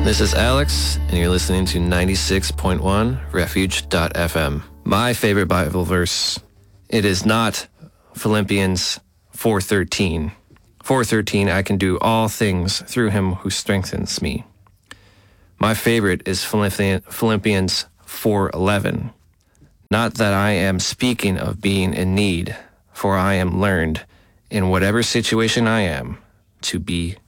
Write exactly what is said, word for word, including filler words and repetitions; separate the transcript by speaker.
Speaker 1: This is Alex, and you're listening to ninety-six point one refuge dot f m. My favorite Bible verse, it is not Philippians four thirteen. four thirteen, I can do all things through him who strengthens me. My favorite is Philippians four eleven. Not that I am speaking of being in need, for I am learned, in whatever situation I am, to be